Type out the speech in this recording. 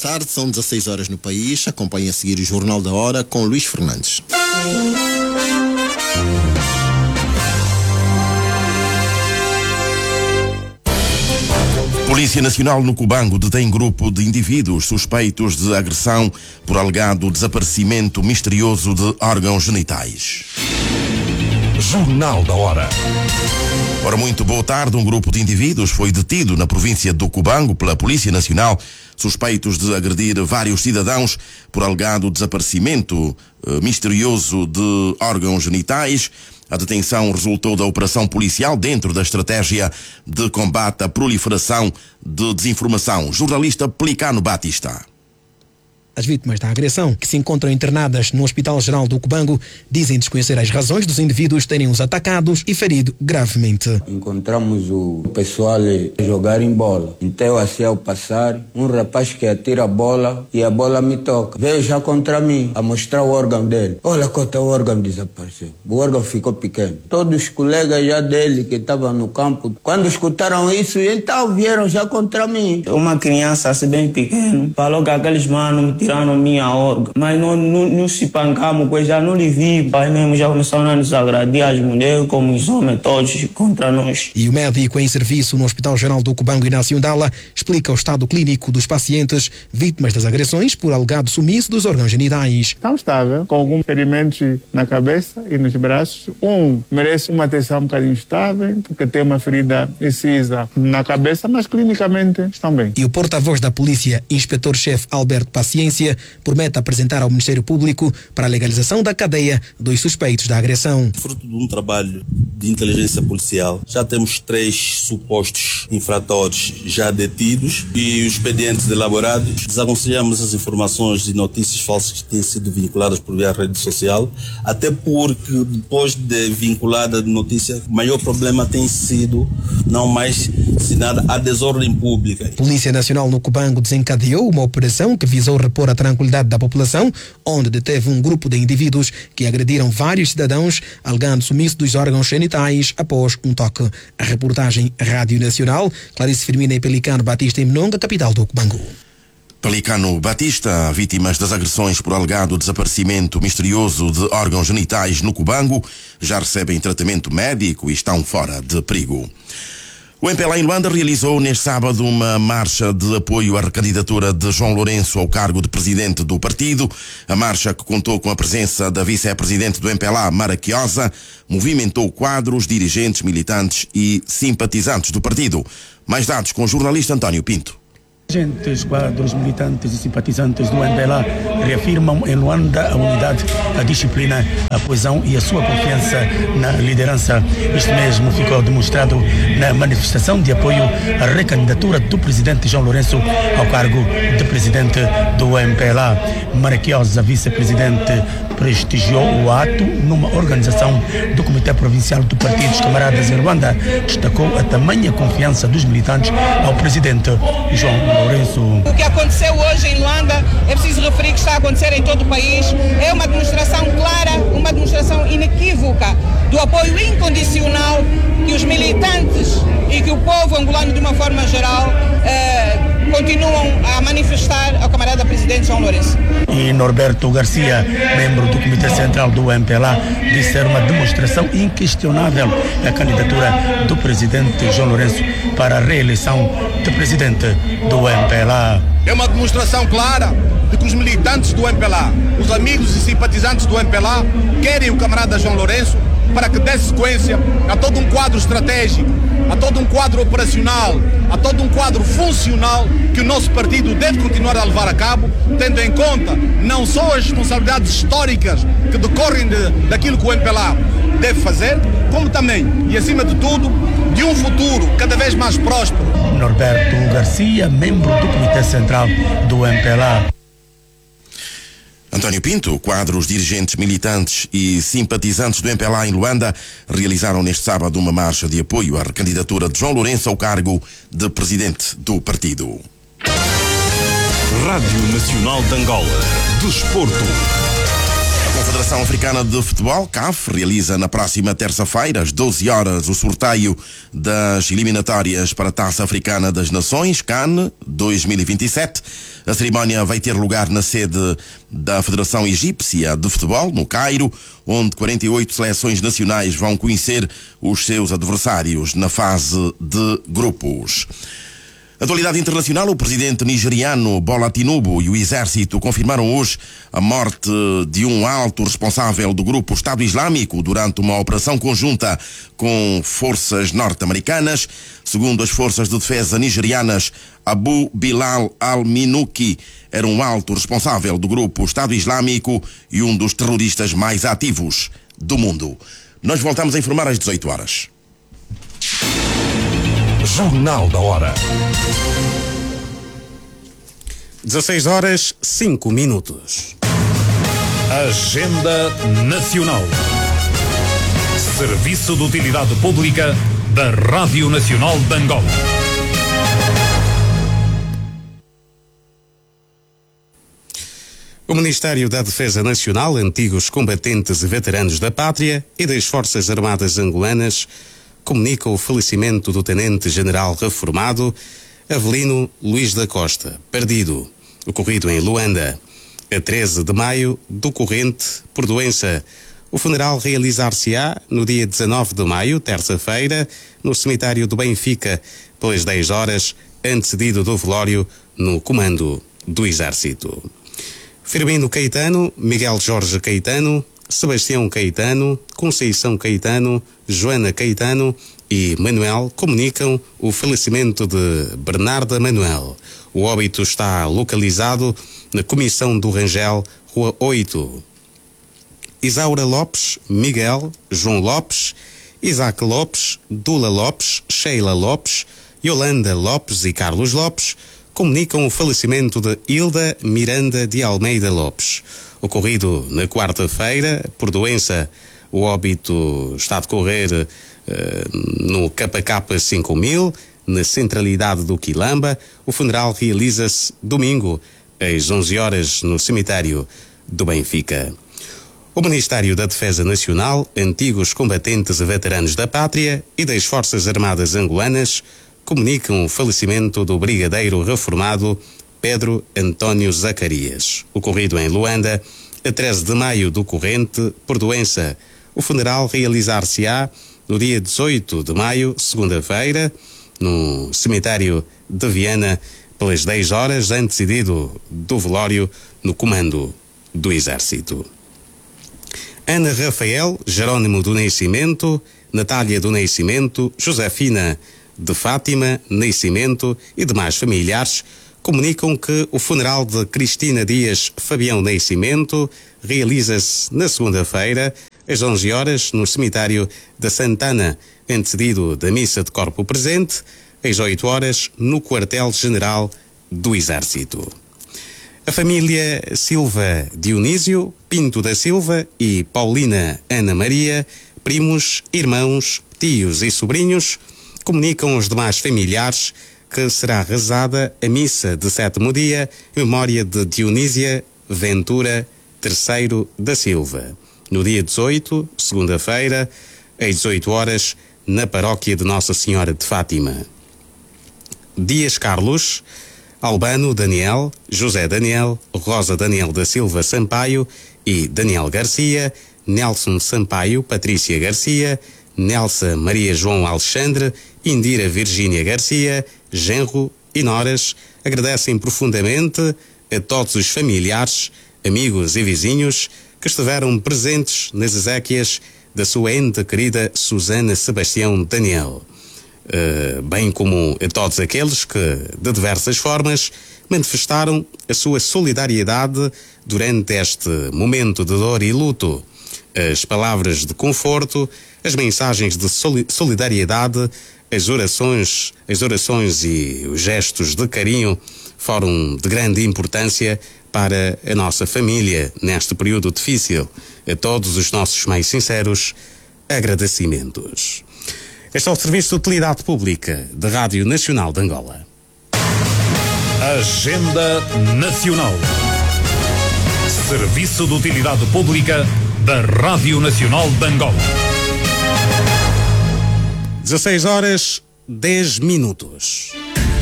tarde, são 16 horas no país. Acompanhe a seguir o Jornal da Hora com Luís Fernandes. Polícia Nacional no Cubango detém grupo de indivíduos suspeitos de agressão por alegado desaparecimento misterioso de órgãos genitais. Jornal da Hora. Ora, muito boa tarde. Um grupo de indivíduos foi detido na província do Cubango pela Polícia Nacional, suspeitos de agredir vários cidadãos por alegado desaparecimento misterioso de órgãos genitais. A detenção resultou da operação policial dentro da estratégia de combate à proliferação de desinformação. Jornalista Pelicano Batista. As vítimas da agressão, que se encontram internadas no Hospital Geral do Cubango, dizem desconhecer as razões dos indivíduos terem os atacados e ferido gravemente. Encontramos o pessoal a jogar em bola. Então, assim, ao passar, um rapaz que atira a bola e a bola me toca. Veio já contra mim, a mostrar o órgão dele. Olha quanto o órgão desapareceu. O órgão ficou pequeno. Todos os colegas já dele que estavam no campo, quando escutaram isso, então vieram já contra mim. Uma criança assim bem pequena, falou que aqueles manos tiraram minha órgão, mas não se pancamos, pois já não lhe vi, pai mesmo já começaram a nos agredir as mulheres como os homens todos contra nós. E o médico em serviço no Hospital Geral do Cubango, Inácio Ndala, explica o estado clínico dos pacientes vítimas das agressões por alegado sumiço dos órgãos genitais. Não estável, com alguns ferimentos na cabeça e nos braços. Merece uma atenção um bocadinho estável, porque tem uma ferida incisa na cabeça, mas clinicamente estão bem. E o porta-voz da polícia, inspetor-chefe Alberto Paciência, promete apresentar ao Ministério Público para a legalização da cadeia dos suspeitos da agressão. Fruto de um trabalho de inteligência policial, já temos 3 supostos infratores já detidos e os expedientes elaborados. Desaconselhamos as informações e notícias falsas que têm sido vinculadas por via rede social, até porque depois de vinculada a notícia, o maior problema tem sido não mais ensinada a desordem pública. A Polícia Nacional no Cubango desencadeou uma operação que visou repor a tranquilidade da população, onde deteve um grupo de indivíduos que agrediram vários cidadãos, alegando sumiço dos órgãos genitais após um toque. A reportagem Rádio Nacional, Clarice Firmina e Pelicano Batista em Mnonga, capital do Cubango. Pelicano Batista, vítimas das agressões por alegado desaparecimento misterioso de órgãos genitais no Cubango, já recebem tratamento médico e estão fora de perigo. O MPLA em Luanda realizou neste sábado uma marcha de apoio à recandidatura de João Lourenço ao cargo de presidente do partido. A marcha, que contou com a presença da vice-presidente do MPLA, Mara Quiosa, movimentou quadros, dirigentes, militantes e simpatizantes do partido. Mais dados com o jornalista António Pinto. Agentes, quadros, militantes e simpatizantes do MPLA reafirmam em Luanda a unidade, a disciplina, a coesão e a sua confiança na liderança. Isto mesmo ficou demonstrado na manifestação de apoio à recandidatura do presidente João Lourenço ao cargo de presidente do MPLA. Mara Quiosa, vice-presidente, prestigiou o ato numa organização do Comitê Provincial do Partido dos Camaradas em Luanda. Destacou a tamanha confiança dos militantes ao presidente João Lourenço. O que aconteceu hoje em Luanda, é preciso referir que está a acontecer em todo o país, é uma demonstração clara, uma demonstração inequívoca do apoio incondicional que os militantes e que o povo angolano de uma forma geral continuam a manifestar ao camarada presidente João Lourenço. E Norberto Garcia, membro do Comitê Central do MPLA, disse ser uma demonstração inquestionável a candidatura do presidente João Lourenço para a reeleição de presidente do MPLA. É uma demonstração clara de que os militantes do MPLA, os amigos e simpatizantes do MPLA, querem o camarada João Lourenço para que dê sequência a todo um quadro estratégico, a todo um quadro operacional, a todo um quadro funcional que o nosso partido deve continuar a levar a cabo, tendo em conta não só as responsabilidades históricas que decorrem daquilo que o MPLA deve fazer, como também, e acima de tudo, de um futuro cada vez mais próspero. Norberto Garcia, membro do Comitê Central do MPLA. António Pinto, quadros, dirigentes, militantes e simpatizantes do MPLA em Luanda realizaram neste sábado uma marcha de apoio à recandidatura de João Lourenço ao cargo de presidente do partido. Rádio Nacional de Angola. Desporto. Confederação Africana de Futebol, CAF, realiza na próxima terça-feira, às 12 horas, o sorteio das eliminatórias para a Taça Africana das Nações, CAN 2027. A cerimónia vai ter lugar na sede da Federação Egípcia de Futebol, no Cairo, onde 48 seleções nacionais vão conhecer os seus adversários na fase de grupos. Atualidade internacional, o presidente nigeriano Bola Tinubu e o exército confirmaram hoje a morte de um alto responsável do grupo Estado Islâmico durante uma operação conjunta com forças norte-americanas. Segundo as forças de defesa nigerianas, Abu Bilal al-Minuki era um alto responsável do grupo Estado Islâmico e um dos terroristas mais ativos do mundo. Nós voltamos a informar às 18 horas. Jornal da Hora. 16 horas, 5 minutos. Agenda Nacional. Serviço de Utilidade Pública da Rádio Nacional de Angola. O Ministério da Defesa Nacional, antigos combatentes e veteranos da pátria e das Forças Armadas Angolanas comunica o falecimento do Tenente-General reformado Avelino Luís da Costa, perdido, ocorrido em Luanda, a 13 de maio do corrente, por doença. O funeral realizar-se-á no dia 19 de maio, terça-feira, no cemitério do Benfica, pelas 10 horas, antecedido do velório no comando do Exército. Firmino Caetano, Miguel Jorge Caetano, Sebastião Caetano, Conceição Caetano, Joana Caetano e Manuel comunicam o falecimento de Bernarda Manuel. O óbito está localizado na Comissão do Rangel, Rua 8. Isaura Lopes, Miguel, João Lopes, Isaac Lopes, Dula Lopes, Sheila Lopes, Yolanda Lopes e Carlos Lopes comunicam o falecimento de Hilda Miranda de Almeida Lopes, ocorrido na quarta-feira por doença. O óbito está a decorrer no KK 5000, na centralidade do Quilamba. O funeral realiza-se domingo, às 11 horas, no cemitério do Benfica. O Ministério da Defesa Nacional, antigos combatentes e veteranos da pátria e das Forças Armadas Angolanas comunicam o falecimento do brigadeiro reformado Pedro António Zacarias, ocorrido em Luanda, a 13 de maio do corrente, por doença. O funeral realizar-se-á no dia 18 de maio, segunda-feira, no cemitério de Viana, pelas 10 horas, antecedido do velório no comando do Exército. Ana Rafael Jerónimo do Nascimento, Natália do Nascimento, Josefina de Fátima Nascimento e demais familiares comunicam que o funeral de Cristina Dias Fabião Nascimento realiza-se na segunda-feira, às 11 horas, no cemitério da Santana, antecedido da missa de corpo presente, às 8 horas, no quartel-general do Exército. A família Silva Dionísio, Pinto da Silva e Paulina Ana Maria, primos, irmãos, tios e sobrinhos, comunicam aos demais familiares que será rezada a missa de sétimo dia em memória de Dionísia Ventura III da Silva, no dia 18, segunda-feira, às 18 horas, na paróquia de Nossa Senhora de Fátima. Dias Carlos, Albano Daniel, José Daniel, Rosa Daniel da Silva Sampaio e Daniel Garcia, Nelson Sampaio, Patrícia Garcia, Nelsa Maria João Alexandre, Indira Virgínia Garcia, genro e noras, agradecem profundamente a todos os familiares, amigos e vizinhos que estiveram presentes nas exéquias da sua ente querida Susana Sebastião Daniel, bem como a todos aqueles que, de diversas formas, manifestaram a sua solidariedade durante este momento de dor e luto. As palavras de conforto, as mensagens de solidariedade, as orações e os gestos de carinho foram de grande importância para a nossa família neste período difícil. A todos os nossos mais sinceros agradecimentos. Este é o Serviço de Utilidade Pública da Rádio Nacional de Angola. Agenda Nacional. Serviço de Utilidade Pública da Rádio Nacional de Angola. 16 horas, 10 minutos.